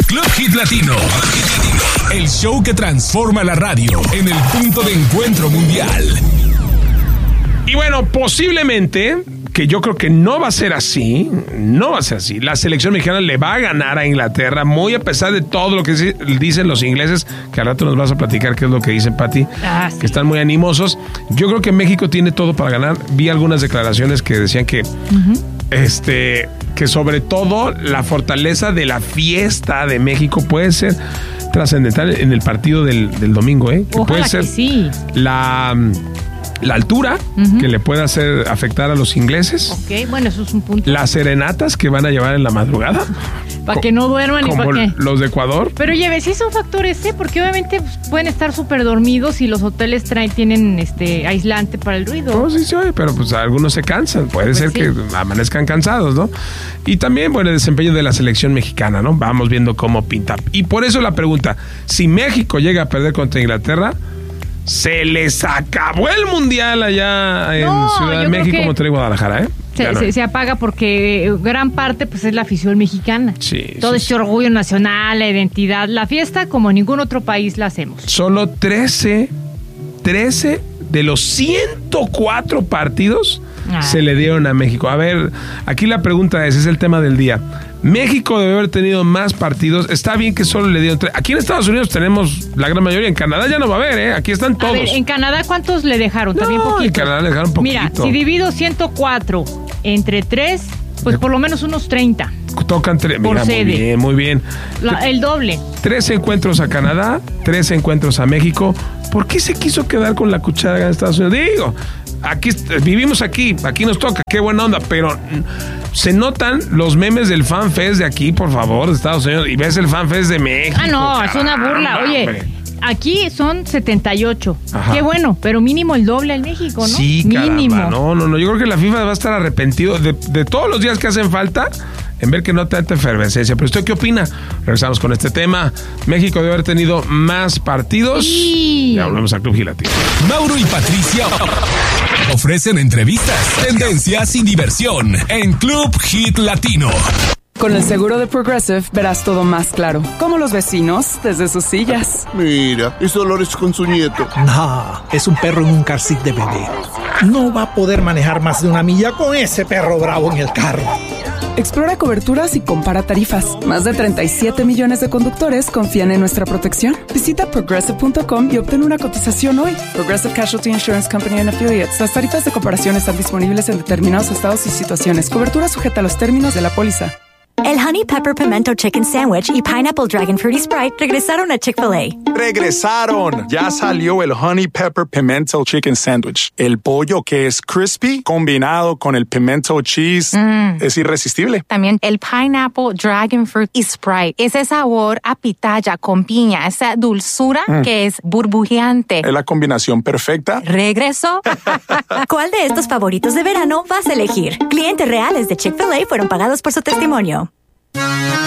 Club Hit Latino. El show que transforma la radio en el punto de encuentro mundial. Y bueno, posiblemente, que yo creo que no va a ser así, la selección mexicana le va a ganar a Inglaterra, muy a pesar de todo lo que dicen los ingleses, que al rato nos vas a platicar qué es lo que dicen, Pati, sí. Que están muy animosos. Yo creo que México tiene todo para ganar. Vi algunas declaraciones que decían que que sobre todo la fortaleza de la fiesta de México puede ser trascendental en el partido del domingo, que Ojalá puede ser que sí. la altura que le pueda afectar a los ingleses. Ok, bueno, eso es un punto. Las serenatas que van a llevar en la madrugada. Para que no duerman y para qué. Los de Ecuador. Pero lleve, sí son factores, porque obviamente pueden estar súper dormidos y los hoteles tienen aislante para el ruido. No, sí, pero pues algunos se cansan. Puede ser que amanezcan cansados, ¿no? Y también, bueno, el desempeño de la selección mexicana, ¿no? Vamos viendo cómo pinta. Y por eso la pregunta, si México llega a perder contra Inglaterra, se les acabó el mundial allá en Ciudad de México, Monterrey, Guadalajara, Se apaga porque gran parte pues es la afición mexicana. Sí, todo este orgullo nacional, la identidad, la fiesta como ningún otro país la hacemos. Solo 13 de los 104 partidos se le dieron a México. A ver, aquí la pregunta es el tema del día. México debe haber tenido más partidos. Está bien que solo le dieron 3. Aquí en Estados Unidos tenemos la gran mayoría. En Canadá ya no va a haber, Aquí están todos. A ver, en Canadá, ¿cuántos le dejaron? También poquito. En Canadá le dejaron poquito. Mira, si divido 104 entre 3, pues por lo menos unos 30. Tocan 3. Mira, muy bien. El doble. 3 encuentros a Canadá, 3 encuentros a México. ¿Por qué se quiso quedar con la cuchara en Estados Unidos? Digo, vivimos aquí nos toca, qué buena onda, pero se notan los memes del FanFest de aquí, por favor, de Estados Unidos, y ves el FanFest de México. No, es una burla. Oye, hombre. Aquí son 78. Ajá. Qué bueno, pero mínimo el doble en México, ¿no? Sí, mínimo. Caramba. No. Yo creo que la FIFA va a estar arrepentido de todos los días que hacen falta en ver que no tanta efervescencia. Pero ¿usted qué opina? Regresamos con este tema. México debe haber tenido más partidos. Sí. Ya volvemos al Club Hit Latino. Mauro y Patricia ofrecen entrevistas, tendencias y diversión en Club Hit Latino. Con el seguro de Progressive verás todo más claro, como los vecinos desde sus sillas. Mira, es Dolores con su nieto. No, es un perro en un car seat de bebé. No va a poder manejar más de 1 milla con ese perro bravo en el carro. Explora coberturas y compara tarifas. Más de 37 millones de conductores confían en nuestra protección. Visita progressive.com y obtén una cotización hoy. Progressive Casualty Insurance Company and Affiliates. Las tarifas de comparación están disponibles en determinados estados y situaciones. Cobertura sujeta a los términos de la póliza. El Honey Pepper Pimento Chicken Sandwich y Pineapple Dragon Fruity Sprite regresaron a Chick-fil-A. ¡Regresaron! Ya salió el Honey Pepper Pimento Chicken Sandwich. El pollo que es crispy combinado con el pimento cheese es irresistible. También el Pineapple Dragon Fruit y Sprite. Ese sabor a pitaya con piña, esa dulzura que es burbujeante. Es la combinación perfecta. ¿Regresó? ¿Cuál de estos favoritos de verano vas a elegir? Clientes reales de Chick-fil-A fueron pagados por su testimonio.